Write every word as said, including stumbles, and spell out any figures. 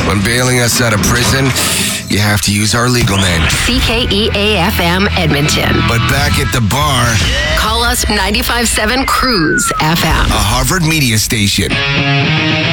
When bailing us out of prison, you have to use our legal name. C K E A F M Edmonton. But back at the bar, Call us ninety-five point seven Cruise F M. a Harvard media station.